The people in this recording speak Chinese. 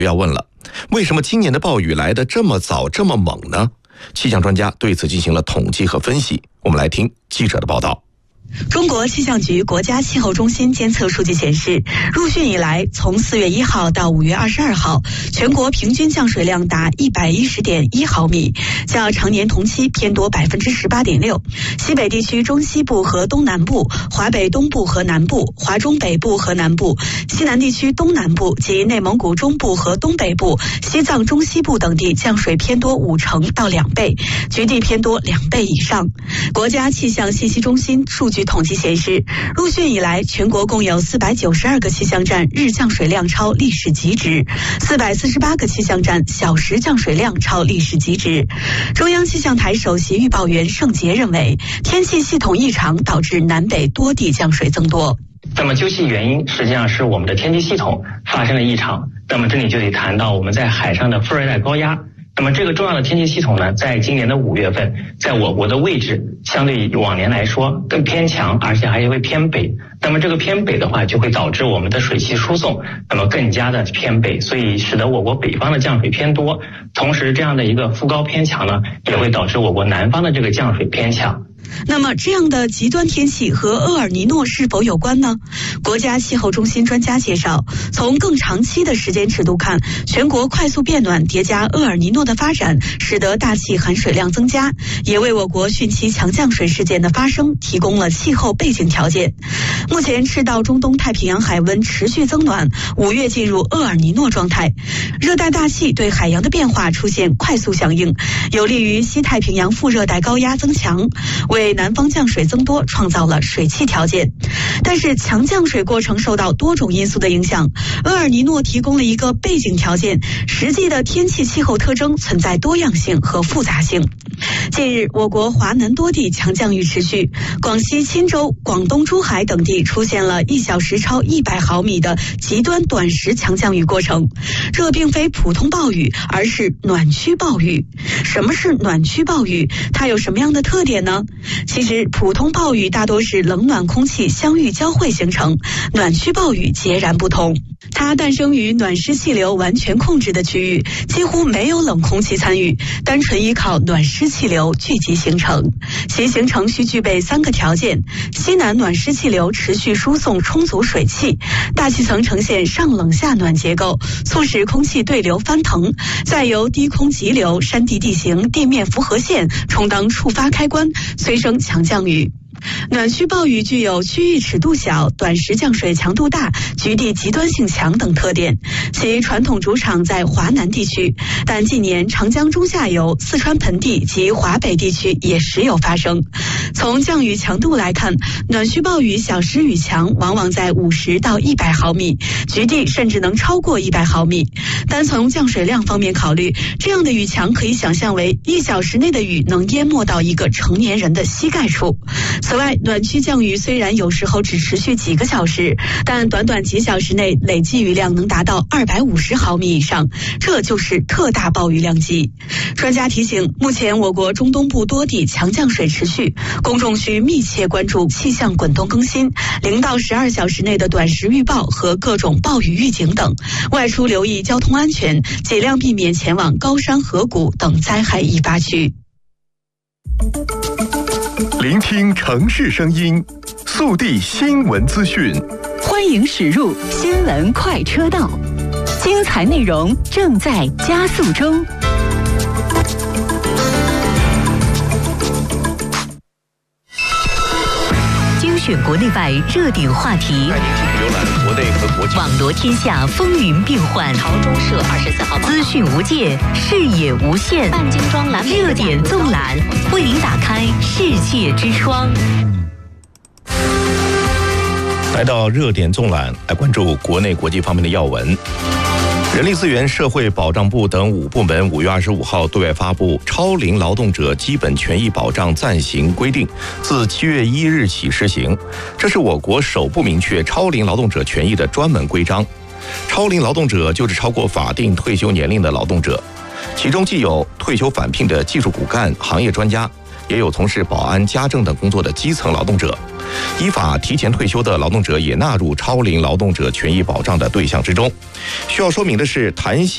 要问了，为什么今年的暴雨来得这么早这么猛呢？气象专家对此进行了统计和分析，我们来听记者的报道。 中国气象局国家气候中心监测数据显示，入汛以来，从4月1号到5月22号，全国平均降水量达110.1毫米，较常年同期偏多18.6%。西北地区中西部和东南部、华北东部和南部、华中北部和南部、西南地区东南部及内蒙古中部和东北部、西藏中西部等地降水偏多50%到2倍，局地偏多2倍以上。国家气象信息中心数据统计显示，入汛以来，全国共有492个气象站日降水量超历史极值，448个气象站小时降水量超历史极值。中央气象台首席预报员盛杰认为，天气系统异常导致南北多地降水增多。 那么究其原因，实际上是我们的天气系统发生了异常。那么这里就得谈到我们在海上的副热带高压。那么这个重要的天气系统呢，在今年的5月份，在我国的位置相对于往年来说更偏强，而且还会偏北。那么这个偏北的话，就会导致我们的水汽输送那么更加的偏北，所以使得我国北方的降水偏多。同时，这样的一个副高偏强呢，也会导致我国南方的这个降水偏强。 那么这样的极端天气和厄尔尼诺是否有关呢？国家气候中心专家介绍，从更长期的时间尺度看，全国快速变暖叠加厄尔尼诺的发展，使得大气含水量增加，也为我国汛期强降水事件的发生提供了气候背景条件。目前赤道中东太平洋海温持续增暖，5月进入厄尔尼诺状态，热带大气对海洋的变化出现快速响应，有利于西太平洋副热带高压增强，为南方降水增多创造了水汽条件。但是强降水过程受到多种因素的影响，厄尔尼诺提供了一个背景条件，实际的天气气候特征存在多样性和复杂性。近日，我国华南多地强降雨持续，广西钦州、广东珠海等地出现了1小时超100毫米的极端短时强降雨过程。这并非普通暴雨，而是暖区暴雨。什么是暖区暴雨？它有什么样的特点呢？其实普通暴雨大多是冷暖空气相遇交汇形成，暖区暴雨截然不同。它诞生于暖湿气流完全控制的区域，几乎没有冷空气参与，单纯依靠暖湿气流聚集形成。其形成需具备3个条件：西南暖湿气流持续输送充足水汽，大气层呈现上冷下暖结构，促使空气对流翻腾，再由低空急流、山地地形、地面符合线充当触发开关，催生强降雨。暖区暴雨具有区域尺度小、短时降水强度大、局地极端性强等特点，其传统主场在华南地区，但近年长江中下游、四川盆地及华北地区也时有发生。从降雨强度来看，暖区暴雨小时雨强往往在50到100毫米，局地甚至能超过100毫米。单从降水量方面考虑，这样的雨强可以想象为1小时内的雨能淹没到一个成年人的膝盖处。此外，暖区降雨虽然有时候只持续几个小时，但短短几小时内累计雨量能达到250毫米以上，这就是特大暴雨量级。专家提醒，目前我国中东部多地强降水持续，公众需密切关注气象滚动更新、0到12小时内的短时预报和各种暴雨预警等，外出留意交通安全，尽量避免前往高山河谷等灾害易发区。 聆听城市声音，速递新闻资讯， 欢迎驶入新闻快车道，精彩内容正在加速中。精选国内外热点话题， 带您继续浏览国内和国际， 网罗天下风云变幻。 朝中社24号资讯无界，视野无限。 半精装蓝莓热点纵览，为您打开世界之窗。 来到热点纵览，来关注国内国际方面的要闻。人力资源社会保障部等5部门5月25号对外发布《超龄劳动者基本权益保障暂行规定》，自7月1日起施行。这是我国首部明确超龄劳动者权益的专门规章。超龄劳动者就是超过法定退休年龄的劳动者，其中既有退休返聘的技术骨干、行业专家，也有从事保安、家政等工作的基层劳动者。 依法提前退休的劳动者也纳入超龄劳动者权益保障的对象之中。需要说明的是，弹性